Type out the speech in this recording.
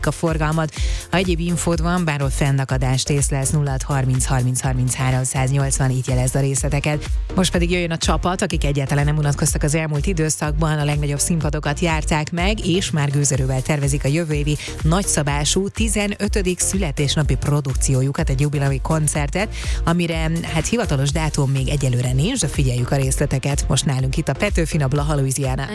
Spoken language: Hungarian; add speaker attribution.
Speaker 1: a forgalmat. Ha egyéb infód van, bárhol fennakadást észlelsz, 0630 30 33 180, így jelezd a részleteket. Most pedig jöjjön a csapat, akik egyáltalán nem unatkoztak az elmúlt időszakban, a legnagyobb színpadokat járták meg, és már gőzerővel tervezik a jövő évi nagyszabású 15. születésnapi produkciójukat, egy jubileumi koncertet, amire hát hivatalos dátum még egyelőre nincs, de figyeljük a részleteket. Most nálunk itt a Petőfin, a Blaha Louisiana